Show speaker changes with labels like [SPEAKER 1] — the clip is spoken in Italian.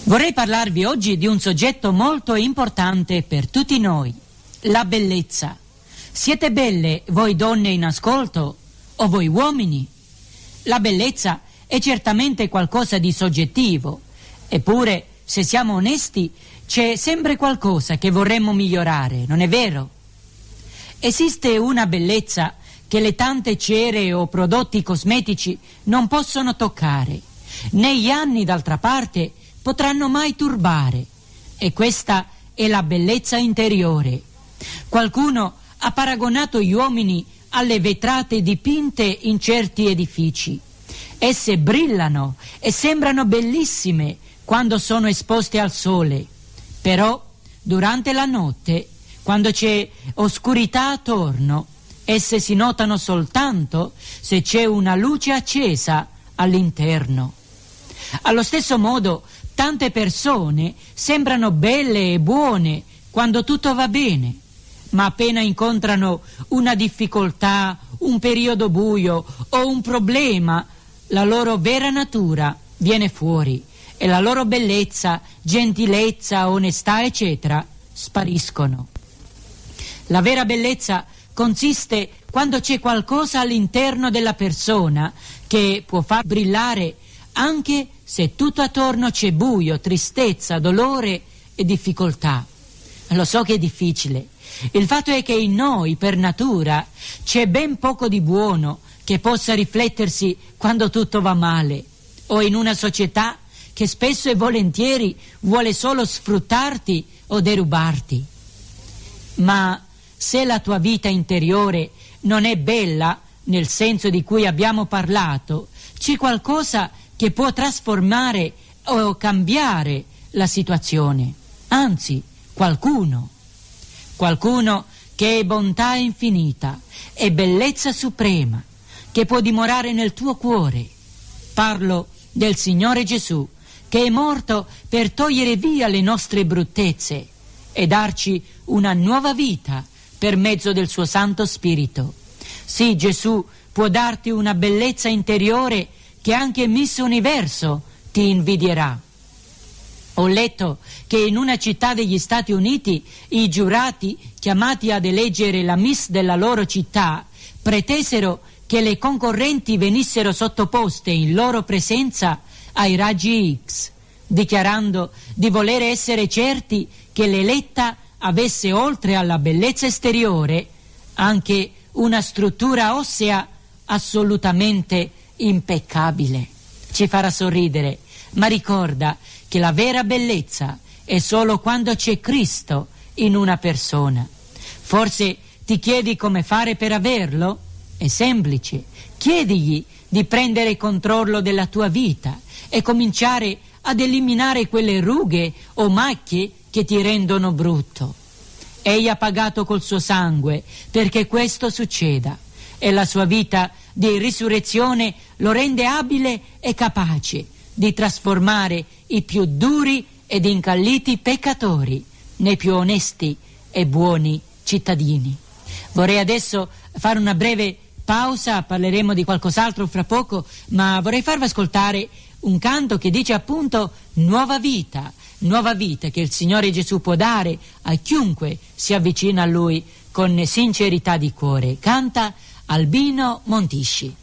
[SPEAKER 1] Vorrei parlarvi oggi di un soggetto molto importante per tutti noi, la bellezza. Siete belle voi donne in ascolto o voi uomini? La bellezza è certamente qualcosa di soggettivo, eppure, se siamo onesti, c'è sempre qualcosa che vorremmo migliorare, non è vero? Esiste una bellezza che le tante cere o prodotti cosmetici non possono toccare, né gli anni d'altra parte potranno mai turbare, e questa è la bellezza interiore. Qualcuno ha paragonato gli uomini alle vetrate dipinte in certi edifici. Esse brillano e sembrano bellissime quando sono esposte al sole, però durante la notte, quando c'è oscurità attorno, esse si notano soltanto se c'è una luce accesa all'interno. Allo stesso modo, tante persone sembrano belle e buone quando tutto va bene, ma appena incontrano una difficoltà, un periodo buio o un problema, la loro vera natura viene fuori e la loro bellezza, gentilezza, onestà, eccetera, spariscono. La vera bellezza consiste quando c'è qualcosa all'interno della persona che può far brillare anche se tutto attorno c'è buio, tristezza, dolore e difficoltà. Lo so che è difficile. Il fatto è che in noi, per natura, c'è ben poco di buono che possa riflettersi quando tutto va male, o in una società che spesso e volentieri vuole solo sfruttarti o derubarti. Ma se la tua vita interiore non è bella, nel senso di cui abbiamo parlato, c'è qualcosa che può trasformare o cambiare la situazione. Anzi, qualcuno che è bontà infinita e bellezza suprema, che può dimorare nel tuo cuore. Parlo del Signore Gesù, che è morto per togliere via le nostre bruttezze e darci una nuova vita per mezzo del suo Santo Spirito. Sì, Gesù può darti una bellezza interiore che anche Miss Universo ti invidierà. Ho letto che in una città degli Stati Uniti i giurati, chiamati ad eleggere la Miss della loro città, pretesero che le concorrenti venissero sottoposte in loro presenza ai raggi X, dichiarando di voler essere certi che l'eletta avesse, oltre alla bellezza esteriore, anche una struttura ossea assolutamente impeccabile. Ci farà sorridere, ma ricorda che la vera bellezza è solo quando c'è Cristo in una persona. Forse ti chiedi come fare per averlo? È semplice. Chiedigli di prendere controllo della tua vita e cominciare ad eliminare quelle rughe o macchie che ti rendono brutto. Egli ha pagato col suo sangue perché questo succeda, e la sua vita di risurrezione lo rende abile e capace di trasformare i più duri ed incalliti peccatori nei più onesti e buoni cittadini. Vorrei adesso fare una breve pausa, parleremo di qualcos'altro fra poco, ma vorrei farvi ascoltare un canto che dice appunto nuova vita che il Signore Gesù può dare a chiunque si avvicina a Lui con sincerità di cuore. Canta Albino Montisci.